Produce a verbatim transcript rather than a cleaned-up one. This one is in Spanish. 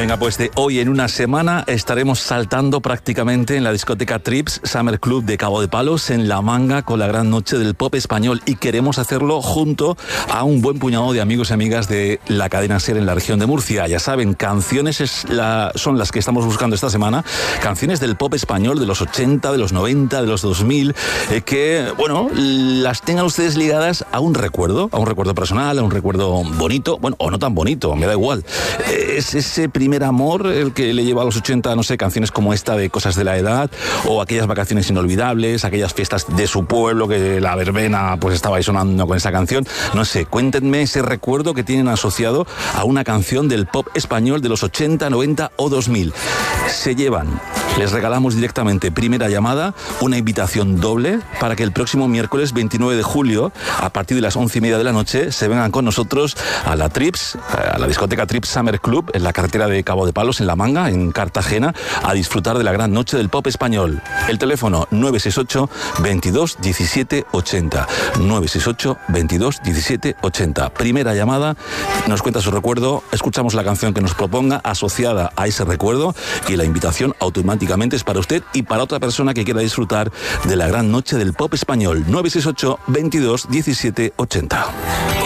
Venga, pues de hoy en una semana estaremos saltando prácticamente en la discoteca Trips Summer Club de Cabo de Palos, en La Manga, con la gran noche del pop español, y queremos hacerlo junto a un buen puñado de amigos y amigas de la cadena SER en la región de Murcia. Ya saben, canciones es la, son las que estamos buscando esta semana, canciones del pop español de los ochenta, de los noventa, de los dos mil, eh, que, bueno, las tengan ustedes ligadas a un recuerdo, a un recuerdo personal, a un recuerdo bonito, bueno, o no tan bonito, me da igual. Eh, es ese primer amor el que le lleva a los ochenta, no sé, canciones como esta de Cosas de la Edad, o aquellas vacaciones inolvidables, aquellas fiestas de su pueblo que la verbena pues estaba ahí sonando con esa canción. No sé, cuéntenme ese recuerdo que tienen asociado a una canción del pop español de los ochenta, noventa o dos mil. Se llevan, les regalamos directamente primera llamada, una invitación doble para que el próximo miércoles veintinueve de julio, a partir de las once y media de la noche, se vengan con nosotros a la Trips, a la discoteca Trips Summer Club, en la carretera de Cabo de Palos, en La Manga, en Cartagena, a disfrutar de la gran noche del pop español. El teléfono nueve seis ocho, veintidós, diecisiete, ochenta. nueve seis ocho, veintidós, diecisiete, ochenta. Primera llamada, nos cuenta su recuerdo, escuchamos la canción que nos proponga asociada a ese recuerdo, y la invitación automáticamente es para usted y para otra persona que quiera disfrutar de la gran noche del pop español. nueve seis ocho, veintidós, diecisiete, ochenta.